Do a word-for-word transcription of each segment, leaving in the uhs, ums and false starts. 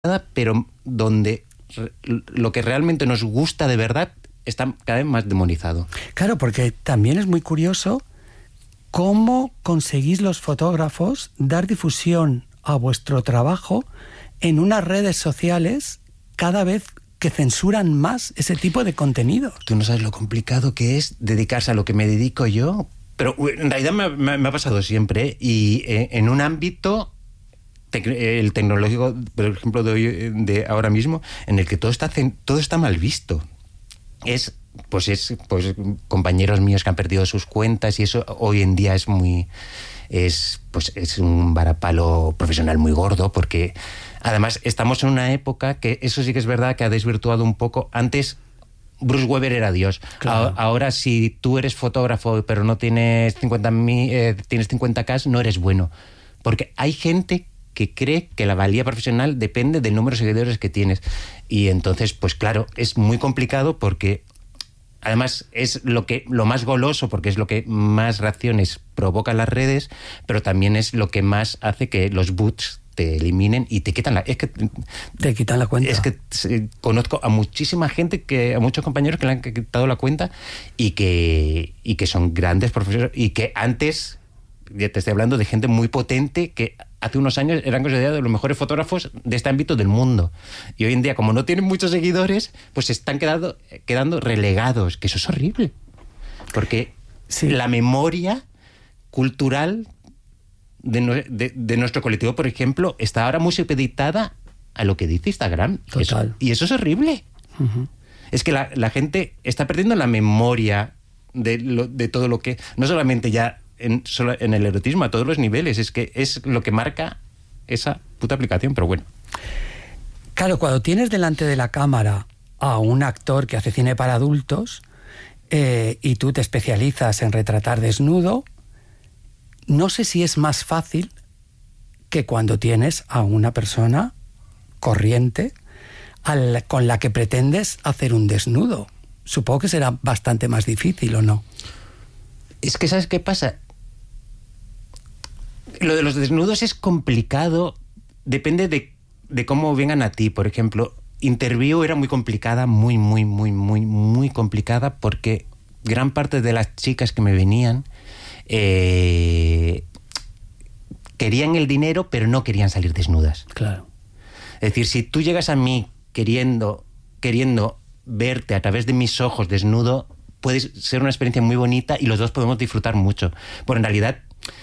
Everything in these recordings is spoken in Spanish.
pero donde lo que realmente nos gusta de verdad está cada vez más demonizado. Claro, porque también es muy curioso cómo conseguís los fotógrafos dar difusión a vuestro trabajo en unas redes sociales cada vez que censuran más ese tipo de contenido. Tú no sabes lo complicado que es dedicarse a lo que me dedico yo, pero en realidad me, me, me ha pasado siempre, ¿eh? Y eh, en un ámbito te, el tecnológico, por ejemplo, de, hoy, de ahora mismo, en el que todo está, todo está mal visto. Es, pues es, pues compañeros míos que han perdido sus cuentas y eso hoy en día es muy, es, pues es un varapalo profesional muy gordo, porque además estamos en una época que eso sí que es verdad que ha desvirtuado un poco. Antes Bruce Weber era Dios. Claro. A, ahora si tú eres fotógrafo pero no tienes cincuenta mil, eh, tienes cincuenta K, no eres bueno, porque hay gente que cree que la valía profesional depende del número de seguidores que tienes. Y entonces, pues claro, es muy complicado porque además es lo que lo más goloso, porque es lo que más reacciones provoca en las redes, pero también es lo que más hace que los bots te eliminen y te quitan la... Es que, te quitan la cuenta. Es que eh, conozco a muchísima gente, que a muchos compañeros que le han quitado la cuenta y que, y que son grandes profesores y que antes, ya te estoy hablando de gente muy potente que hace unos años eran considerados de los mejores fotógrafos de este ámbito del mundo. Y hoy en día, como no tienen muchos seguidores, pues se están quedando, quedando relegados, que eso es horrible. Porque sí, la memoria cultural de, de, de nuestro colectivo, por ejemplo, está ahora muy supeditada a lo que dice Instagram. Total. Eso, y eso es horrible. Uh-huh. Es que la, la gente está perdiendo la memoria de, lo, de todo lo que... No solamente ya En, solo en el erotismo, a todos los niveles. Es que es lo que marca esa puta aplicación, pero bueno. Claro, cuando tienes delante de la cámara a un actor que hace cine para adultos eh, y tú te especializas en retratar desnudo, no sé si es más fácil que cuando tienes a una persona corriente al, con la que pretendes hacer un desnudo. Supongo que será bastante más difícil, ¿o no? Es que, ¿sabes qué pasa? Lo de los desnudos es complicado, depende de, de cómo vengan a ti. Por ejemplo, Interview era muy complicada, muy, muy, muy, muy, muy complicada, porque gran parte de las chicas que me venían eh, querían el dinero, pero no querían salir desnudas. Claro. Es decir, si tú llegas a mí queriendo, queriendo verte a través de mis ojos desnudo, puede ser una experiencia muy bonita y los dos podemos disfrutar mucho. Pero en realidad,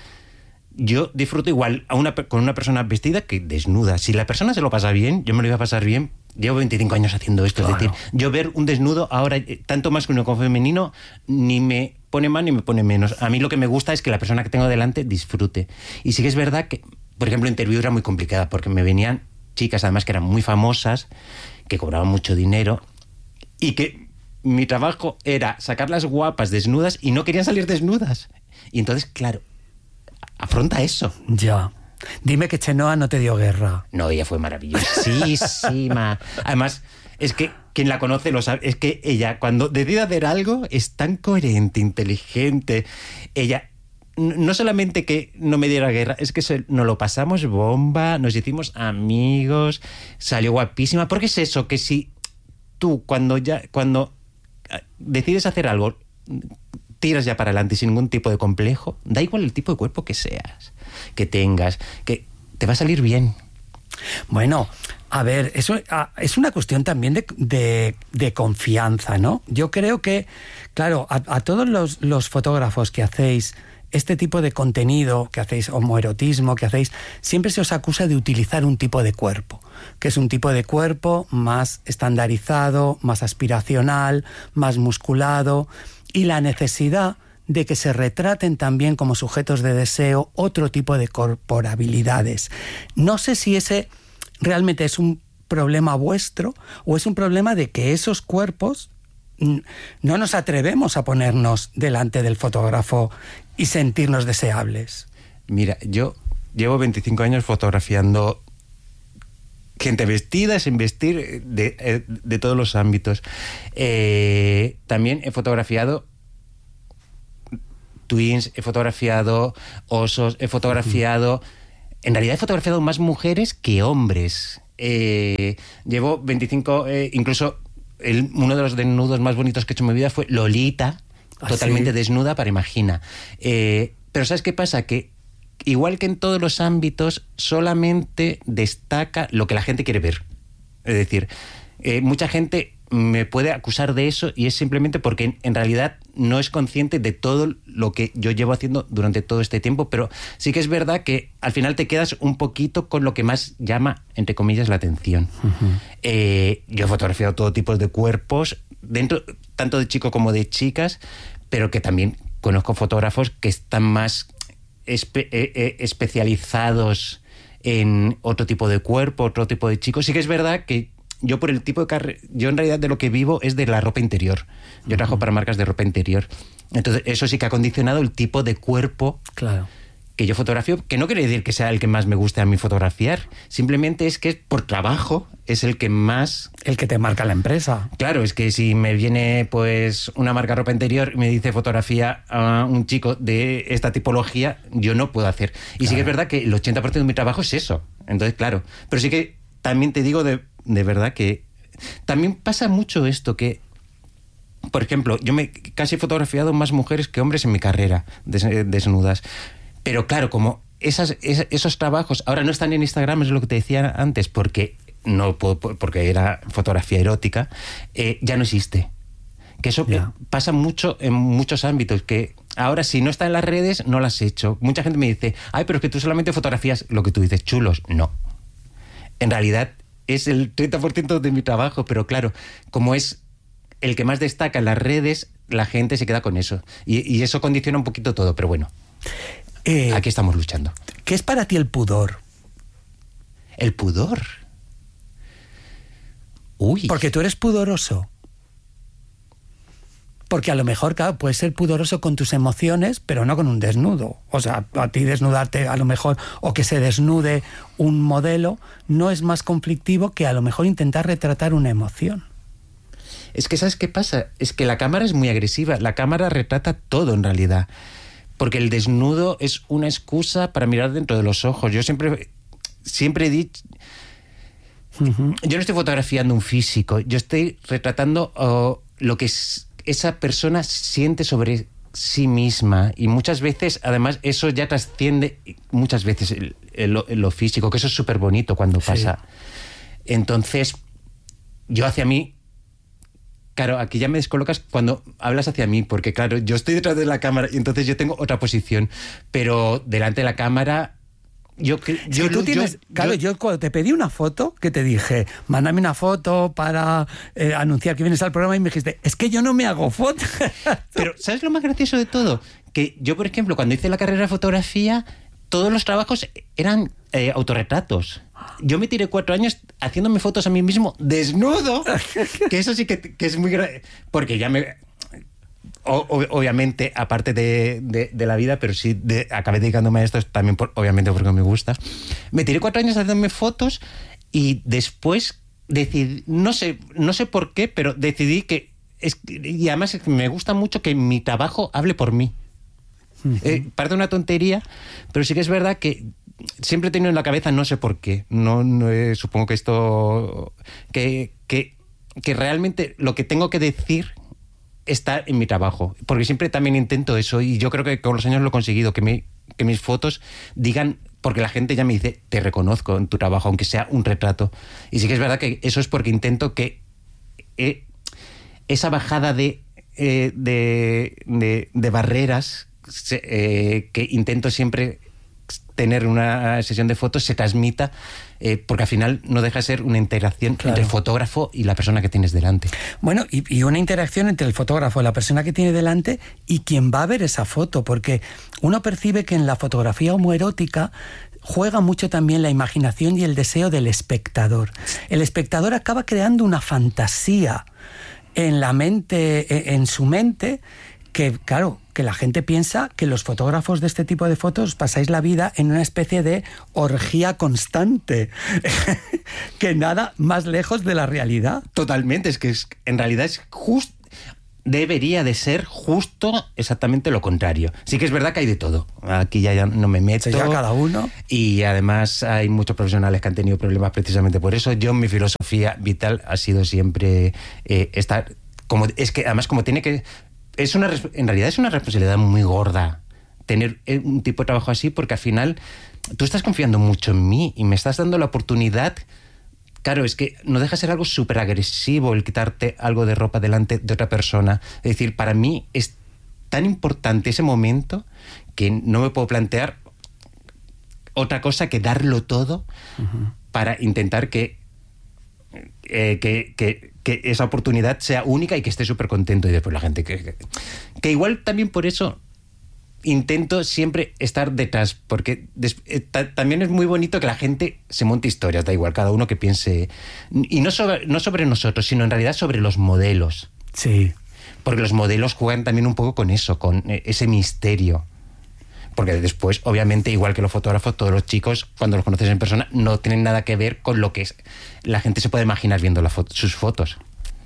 yo disfruto igual a una, con una persona vestida que desnuda. Si la persona se lo pasa bien, yo me lo iba a pasar bien. Llevo veinticinco años haciendo esto. Claro. Es decir, yo ver un desnudo ahora, tanto masculino como femenino, ni me pone más ni me pone menos. A mí lo que me gusta es que la persona que tengo delante disfrute. Y sí que es verdad que, por ejemplo, Interview era muy complicada porque me venían chicas, además, que eran muy famosas, que cobraban mucho dinero y que mi trabajo era sacarlas guapas desnudas y no querían salir desnudas. Y entonces, claro, afronta eso. Ya. Dime que Chenoa no te dio guerra. No, ella fue maravillosísima. Además, es que quien la conoce lo sabe. Es que ella, cuando decide hacer algo, es tan coherente, inteligente. Ella, no solamente que no me diera guerra, es que se, nos lo pasamos bomba, nos hicimos amigos, salió guapísima. Porque es eso, que si tú cuando ya... cuando decides hacer algo, tiras ya para adelante sin ningún tipo de complejo, da igual el tipo de cuerpo que seas, que tengas, que te va a salir bien. Bueno, a ver, eso es una cuestión también de, de, de confianza, ¿no? Yo creo que, claro, a, a todos los, los fotógrafos que hacéis este tipo de contenido, que hacéis homoerotismo, que hacéis, siempre se os acusa de utilizar un tipo de cuerpo, que es un tipo de cuerpo más estandarizado, más aspiracional, más musculado, y la necesidad de que se retraten también como sujetos de deseo otro tipo de corporabilidades. No sé si ese realmente es un problema vuestro o es un problema de que esos cuerpos no nos atrevemos a ponernos delante del fotógrafo y sentirnos deseables. Mira, yo llevo veinticinco años fotografiando gente vestida, sin vestir, de, de todos los ámbitos. Eh, también he fotografiado twins, he fotografiado osos, he fotografiado... Uh-huh. En realidad he fotografiado más mujeres que hombres. eh, llevo veinticinco, eh, incluso el, uno de los desnudos más bonitos que he hecho en mi vida fue Lolita, ¿ah, totalmente sí? desnuda para Imagina. Eh, pero ¿sabes qué pasa? Que igual que en todos los ámbitos, solamente destaca lo que la gente quiere ver. Es decir, eh, mucha gente me puede acusar de eso y es simplemente porque en, en realidad no es consciente de todo lo que yo llevo haciendo durante todo este tiempo, pero sí que es verdad que al final te quedas un poquito con lo que más llama, entre comillas, la atención. Uh-huh. Eh, yo he fotografiado todo tipo de cuerpos, dentro tanto de chicos como de chicas, pero que también conozco fotógrafos que están más espe- eh, eh, especializados en otro tipo de cuerpo, otro tipo de chicos. Sí que es verdad que yo por el tipo de carrera, yo en realidad de lo que vivo es de la ropa interior. Yo uh-huh. trabajo para marcas de ropa interior. Entonces eso sí que ha condicionado el tipo de cuerpo claro. que yo fotografío, que no quiere decir que sea el que más me guste a mí fotografiar, simplemente es que por trabajo es el que más... El que te marca la empresa. Claro, es que si me viene pues una marca de ropa interior y me dice fotografía a un chico de esta tipología, yo no puedo hacer. Y claro. sí que es verdad que el ochenta por ciento de mi trabajo es eso. Entonces, claro, pero sí que también te digo de... De verdad que también pasa mucho esto que, por ejemplo, yo me casi he fotografiado más mujeres que hombres en mi carrera des, desnudas. Pero claro, como esas, es, esos trabajos ahora no están en Instagram, es lo que te decía antes, porque no puedo, porque era fotografía erótica, eh, ya no existe. Que eso yeah. pasa mucho en muchos ámbitos, que ahora si no está en las redes no las he hecho. Mucha gente me dice, ay, pero es que tú solamente fotografías lo que tú dices, chulos. No. En realidad es el treinta por ciento de mi trabajo, pero claro, como es el que más destaca en las redes, la gente se queda con eso. Y, y eso condiciona un poquito todo, pero bueno, eh, aquí estamos luchando. ¿Qué es para ti el pudor? ¿El pudor? Uy. Porque tú eres pudoroso. Porque a lo mejor, claro, puedes ser pudoroso con tus emociones, pero no con un desnudo. O sea, a ti desnudarte a lo mejor, o que se desnude un modelo, no es más conflictivo que a lo mejor intentar retratar una emoción. Es que ¿sabes qué pasa? Es que la cámara es muy agresiva. La cámara retrata todo en realidad. Porque el desnudo es una excusa para mirar dentro de los ojos. Yo siempre, siempre he dicho... Uh-huh. Yo no estoy fotografiando un físico. Yo estoy retratando uh, lo que es... esa persona siente sobre sí misma y muchas veces, además, eso ya trasciende muchas veces el, el, el, lo físico, que eso es súper bonito cuando pasa. Sí. Entonces, yo hacia mí, claro, aquí ya me descolocas cuando hablas hacia mí, porque claro, yo estoy detrás de la cámara y entonces yo tengo otra posición, pero delante de la cámara... Yo, yo, si tú tienes, yo, claro, yo, yo cuando te pedí una foto, que te dije, mándame una foto para eh, anunciar que vienes al programa, y me dijiste, es que yo no me hago fotos. Pero, ¿sabes lo más gracioso de todo? Que yo, por ejemplo, cuando hice la carrera de fotografía, todos los trabajos eran eh, autorretratos. Yo me tiré cuatro años haciéndome fotos a mí mismo desnudo, que eso sí que, que es muy grave, porque ya me... O, obviamente, aparte de, de, de la vida, pero sí de, acabé dedicándome a esto también, por, obviamente, porque me gusta. Me tiré cuatro años haciéndome fotos y después decidí, no sé, no sé por qué, pero decidí que, es, y además me gusta mucho que mi trabajo hable por mí. Uh-huh. Eh, parece una tontería, pero sí que es verdad que siempre he tenido en la cabeza, no sé por qué, no, no eh, supongo que esto, que, que, que realmente lo que tengo que decir está en mi trabajo, porque siempre también intento eso y yo creo que con los años lo he conseguido, que, me, que mis fotos digan, porque la gente ya me dice, te reconozco en tu trabajo, aunque sea un retrato. Y sí que es verdad que eso es porque intento que eh, esa bajada de, eh, de, de, de barreras se, eh, que intento siempre tener una sesión de fotos se transmita, eh, porque al final no deja de ser una interacción claro. entre el fotógrafo y la persona que tienes delante. Bueno, y, y una interacción entre el fotógrafo y la persona que tiene delante y quien va a ver esa foto, porque uno percibe que en la fotografía homoerótica juega mucho también la imaginación y el deseo del espectador. El espectador acaba creando una fantasía en la mente, en su mente, que claro, que la gente piensa que los fotógrafos de este tipo de fotos pasáis la vida en una especie de orgía constante, que nada más lejos de la realidad. Totalmente, es que es, en realidad es justo... debería de ser justo exactamente lo contrario. Sí que es verdad que hay de todo. Aquí ya, ya no me meto. Ya cada uno. Y además hay muchos profesionales que han tenido problemas precisamente por eso. Yo, mi filosofía vital ha sido siempre eh, estar... Como, es que además como tiene que... es una En realidad es una responsabilidad muy gorda tener un tipo de trabajo así, porque al final tú estás confiando mucho en mí y me estás dando la oportunidad... Claro, es que no deja de ser algo súper agresivo el quitarte algo de ropa delante de otra persona. Es decir, para mí es tan importante ese momento que no me puedo plantear otra cosa que darlo todo uh-huh. para intentar que, eh, que, que, que esa oportunidad sea única y que esté súper contento. Y después la gente que, que... que igual también por eso... intento siempre estar detrás, porque des, eh, ta, también es muy bonito que la gente se monte historias, da igual, cada uno que piense, y no sobre, no sobre nosotros, sino en realidad sobre los modelos. Sí. Porque los modelos juegan también un poco con eso, con eh, ese misterio. Porque después, obviamente, igual que los fotógrafos, todos los chicos, cuando los conoces en persona, no tienen nada que ver con lo que es, la gente se puede imaginar viendo la foto, sus fotos.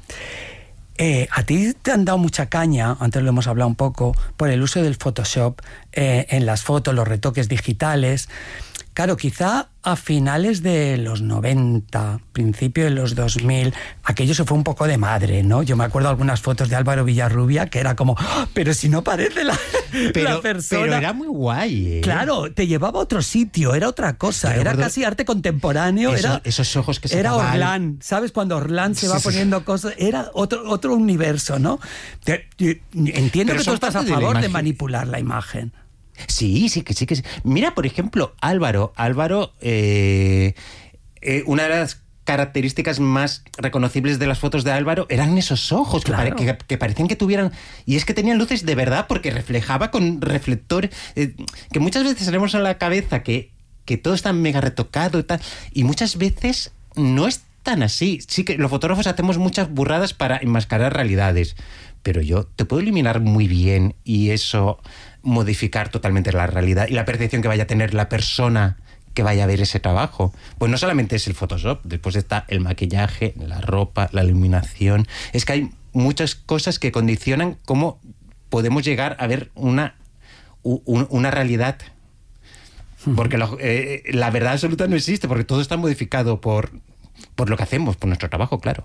Eh, a ti te han dado mucha caña, antes lo hemos hablado un poco, por el uso del Photoshop eh, en las fotos, los retoques digitales. Claro, quizá a finales de los noventa, principio de los dos mil, aquello se fue un poco de madre, ¿no? Yo me acuerdo de algunas fotos de Álvaro Villarrubia que era como, ¡oh, pero si no parece la, pero, la persona! Pero era muy guay, ¿eh? Claro, te llevaba a otro sitio, era otra cosa, era casi arte contemporáneo. Eso, era, esos ojos que se Era acaban. Orlán, ¿sabes? Cuando Orlán se va sí, poniendo sí. cosas, era otro, otro universo, ¿no? Te, te, entiendo pero que tú estás a de favor de de manipular la imagen. Sí, sí, que sí, que sí. Mira, por ejemplo, Álvaro. Álvaro, eh, eh, una de las características más reconocibles de las fotos de Álvaro eran esos ojos, claro. que, pare, que, que parecían que tuvieran... Y es que tenían luces de verdad, porque reflejaba con reflectores, eh, que muchas veces tenemos en la cabeza que, que todo está mega retocado y tal, y muchas veces no es tan así. Sí que los fotógrafos hacemos muchas burradas para enmascarar realidades, pero yo te puedo eliminar muy bien y eso... modificar totalmente la realidad y la percepción que vaya a tener la persona que vaya a ver ese trabajo. Pues no solamente es el Photoshop, después está el maquillaje, la ropa, la iluminación. Es que hay muchas cosas que condicionan cómo podemos llegar a ver una, un, una realidad. Porque lo, eh, la verdad absoluta no existe, porque todo está modificado por, por lo que hacemos, por nuestro trabajo, claro.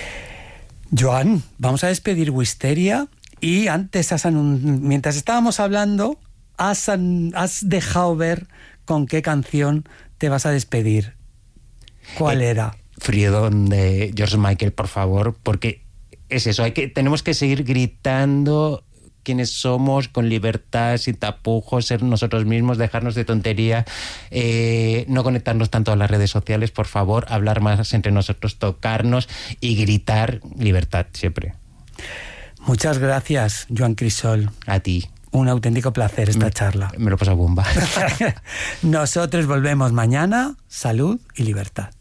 Joan, vamos a despedir Wisteria. Y antes, has anun- mientras estábamos hablando, has, an- has dejado ver con qué canción te vas a despedir. ¿Cuál eh, era? Freedom de George Michael, por favor, porque es eso, hay que, tenemos que seguir gritando quiénes somos, con libertad, sin tapujos, ser nosotros mismos, dejarnos de tontería, eh, no conectarnos tanto a las redes sociales, por favor, hablar más entre nosotros, tocarnos y gritar libertad siempre. Muchas gracias, Joan Crisol. A ti. Un auténtico placer esta me, charla. Me lo paso bomba. Nosotros volvemos mañana. Salud y libertad.